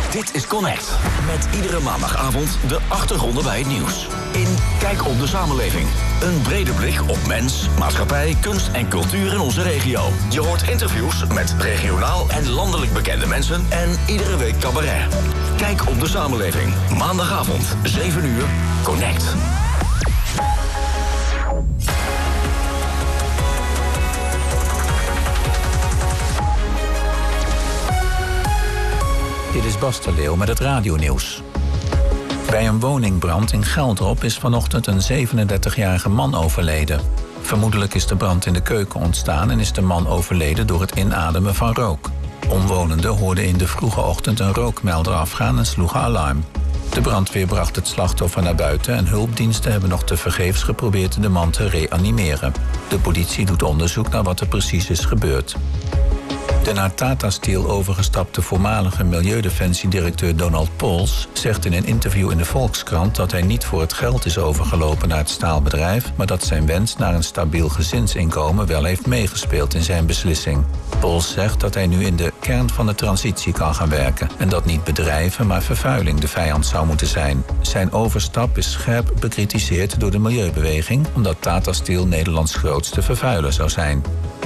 Dit is Connect. Met iedere maandagavond de achtergronden bij het nieuws. In Kijk op de samenleving. Een brede blik op mens, maatschappij, kunst en cultuur in onze regio. Je hoort interviews met regionaal en landelijk bekende mensen en iedere week cabaret. Kijk op de samenleving. Maandagavond, 7 uur, Connect. Dit is Bas de Leeuw met het radionieuws. Bij een woningbrand in Geldrop is vanochtend een 37-jarige man overleden. Vermoedelijk is de brand in de keuken ontstaan en is de man overleden door het inademen van rook. Omwonenden hoorden in de vroege ochtend een rookmelder afgaan en sloegen alarm. De brandweer bracht het slachtoffer naar buiten en hulpdiensten hebben nog tevergeefs geprobeerd de man te reanimeren. De politie doet onderzoek naar wat er precies is gebeurd. De naar Tata Steel overgestapte voormalige milieudefensiedirecteur Donald Pols zegt in een interview in de Volkskrant dat hij niet voor het geld is overgelopen naar het staalbedrijf, maar dat zijn wens naar een stabiel gezinsinkomen wel heeft meegespeeld in zijn beslissing. Pols zegt dat hij nu in de kern van de transitie kan gaan werken en dat niet bedrijven, maar vervuiling de vijand zou moeten zijn. Zijn overstap is scherp bekritiseerd door de milieubeweging, omdat Tata Steel Nederlands grootste vervuiler zou zijn.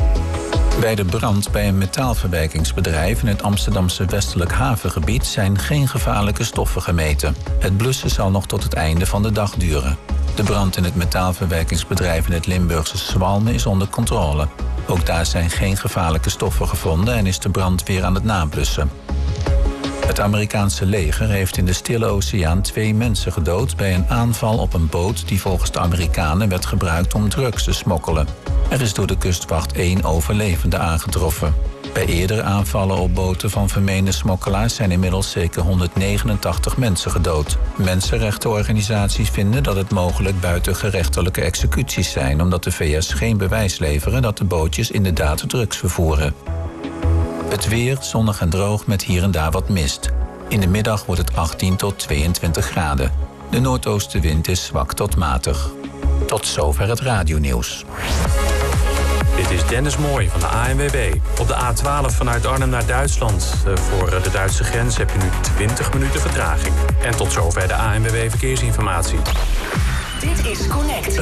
Bij de brand bij een metaalverwerkingsbedrijf in het Amsterdamse westelijk havengebied zijn geen gevaarlijke stoffen gemeten. Het blussen zal nog tot het einde van de dag duren. De brand in het metaalverwerkingsbedrijf in het Limburgse Zwalmen is onder controle. Ook daar zijn geen gevaarlijke stoffen gevonden en is de brand weer aan het nablussen. Het Amerikaanse leger heeft in de Stille Oceaan 2 mensen gedood bij een aanval op een boot die volgens de Amerikanen werd gebruikt om drugs te smokkelen. Er is door de kustwacht 1 overlevende aangetroffen. Bij eerdere aanvallen op boten van vermeende smokkelaars zijn inmiddels zeker 189 mensen gedood. Mensenrechtenorganisaties vinden dat het mogelijk buitengerechtelijke executies zijn, omdat de VS geen bewijs leveren dat de bootjes inderdaad drugs vervoeren. Het weer, zonnig en droog met hier en daar wat mist. In de middag wordt het 18 tot 22 graden. De noordoostenwind is zwak tot matig. Tot zover het radionieuws. Dit is Dennis Mooij van de ANWB. Op de A12 vanuit Arnhem naar Duitsland. Voor de Duitse grens heb je nu 20 minuten vertraging. En tot zover de ANWB Verkeersinformatie. Dit is Connect.